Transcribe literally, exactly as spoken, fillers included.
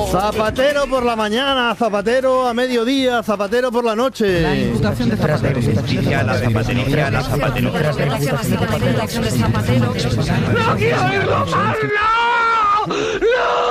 Zapatero por la mañana, Zapatero a mediodía, Zapatero por la noche. La imputación de Zapatero. La zapatería, la Zapatero. ¡No quiero irlo, Pablo! ¡No!